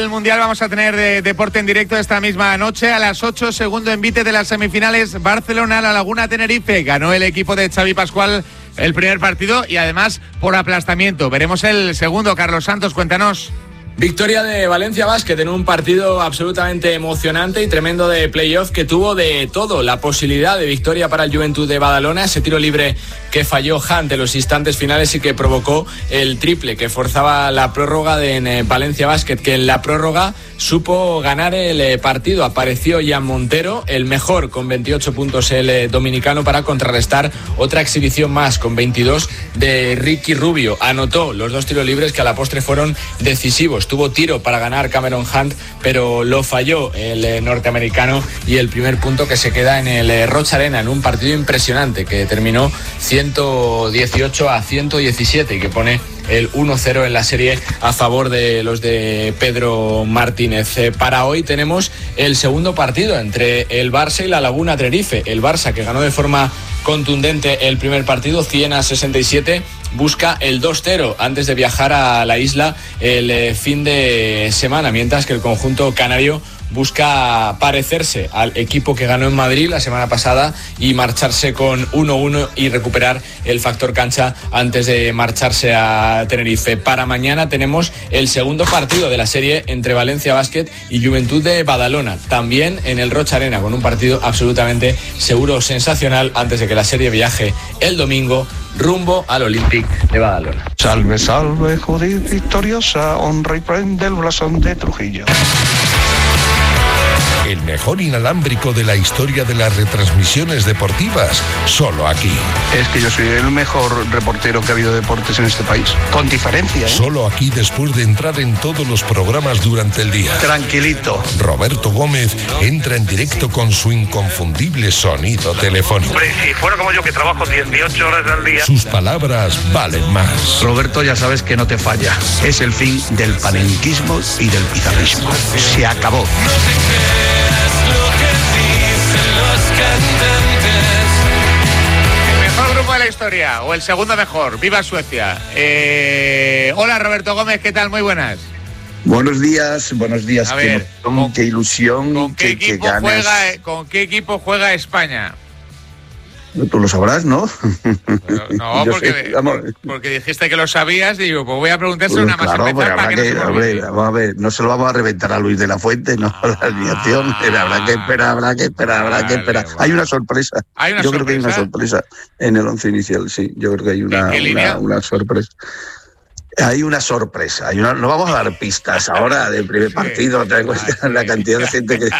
del Mundial vamos a tener deporte en directo esta misma noche a las 8, segundo envite de las semifinales, Barcelona, La Laguna, Tenerife. Ganó el equipo de Xavi Pascual el primer partido y además por aplastamiento. Veremos el segundo. Carlos Santos, cuéntanos. Victoria de Valencia Basket en un partido absolutamente emocionante y tremendo de playoff que tuvo de todo. La posibilidad de victoria para el Juventud de Badalona, ese tiro libre que falló Hunt en los instantes finales y que provocó el triple que forzaba la prórroga en Valencia Basket, que en la prórroga supo ganar el partido. Apareció Jan Montero, el mejor, con 28 puntos el dominicano, para contrarrestar otra exhibición más con 22 de Ricky Rubio. Anotó los 2 tiros libres que a la postre fueron decisivos. Tuvo tiro para ganar Cameron Hunt, pero lo falló el norteamericano, y el primer punto que se queda en el Rocha Arena en un partido impresionante que terminó 118-117 y que pone el 1-0 en la serie a favor de los de Pedro Martínez. Para hoy tenemos el segundo partido entre el Barça y la Laguna Tenerife. El Barça, que ganó de forma contundente el primer partido, 100-67, busca el 2-0 antes de viajar a la isla el fin de semana, mientras que el conjunto canario busca parecerse al equipo que ganó en Madrid la semana pasada y marcharse con 1-1 y recuperar el factor cancha antes de marcharse a Tenerife. Para mañana tenemos el segundo partido de la serie entre Valencia Basket y Juventud de Badalona, también en el Rocha Arena, con un partido absolutamente seguro, sensacional, antes de que la serie viaje el domingo rumbo al Olympic de Badalona. Salve, salve, Judith victoriosa, honra y prende el blasón de Trujillo. El mejor inalámbrico de la historia de las retransmisiones deportivas, solo aquí. Es que yo soy el mejor reportero que ha habido de deportes en este país, con diferencia, ¿eh? Solo aquí, después de entrar en todos los programas durante el día. Tranquilito. Roberto Gómez entra en directo con su inconfundible sonido telefónico. Hombre, si fuera como yo, que trabajo 18 horas al día. Sus palabras valen más. Roberto, ya sabes que no te falla. Es el fin del panenquismo y del pizarrismo. Se acabó. El mejor grupo de la historia, o el segundo mejor. ¡Viva Suecia! Hola, Roberto Gómez, ¿qué tal? Muy buenas. Buenos días. A ver, qué ilusión, ¿con qué equipo ganas. ¿Con qué equipo juega España? Tú lo sabrás, ¿no? Pero, no, porque dijiste que lo sabías, digo, pues voy a preguntárselo una más claro, empezar para que no se me olvide. Vamos a ver, no se lo vamos a reventar a Luis de la Fuente, no, la alineación, habrá que esperar. Hay una sorpresa. Yo creo que hay una sorpresa en el 11 inicial, sí, yo creo que hay una sorpresa. Hay una sorpresa, no vamos a dar pistas ahora del primer partido, la cantidad de gente que...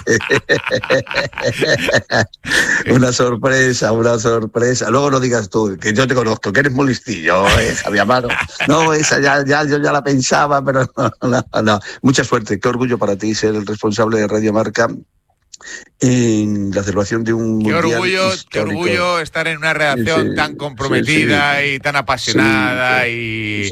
Una sorpresa. Luego no digas tú, que yo te conozco, que eres muy listillo, Javier Amaro. No, esa yo ya la pensaba, pero no. Mucha suerte, qué orgullo para ti ser el responsable de Radio Marca en la celebración de un mundial histórico. Qué orgullo estar en una redacción tan comprometida y tan apasionada y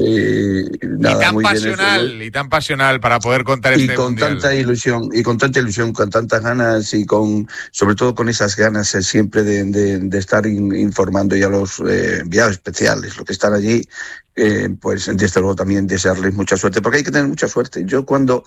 tan pasional para poder contar este mundial. Tanta ilusión, con tantas ganas y sobre todo con esas ganas siempre de estar informando y a los enviados especiales, los que están allí. Pues desde luego también desearles mucha suerte, porque hay que tener mucha suerte. Yo cuando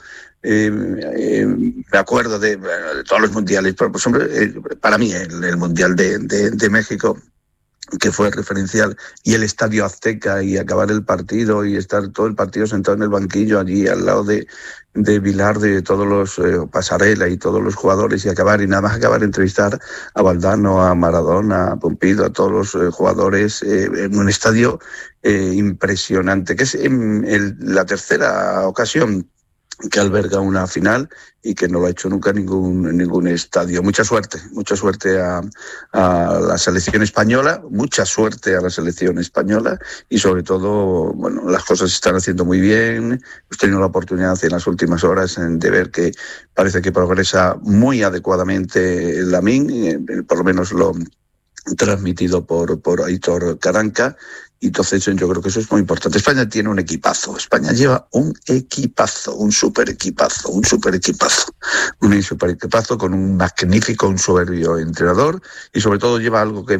me acuerdo de todos los mundiales, pues hombre, para mí el mundial de México, que fue referencial, y el Estadio Azteca, y acabar el partido y estar todo el partido sentado en el banquillo allí al lado de Vilar, de todos los Pasarela y todos los jugadores, y nada más acabar entrevistar a Valdano, a Maradona, a Pumpido, a todos los jugadores en un estadio impresionante, que es la tercera ocasión que alberga una final y que no lo ha hecho nunca ningún estadio. Mucha suerte a la selección española, y sobre todo, bueno, las cosas se están haciendo muy bien. Hemos tenido la oportunidad en las últimas horas de ver que parece que progresa muy adecuadamente el Lamine, por lo menos lo transmitido por Aitor Caranca. Y entonces yo creo que eso es muy importante. España tiene un equipazo. España lleva un super equipazo con un magnífico, un soberbio entrenador, y sobre todo lleva algo que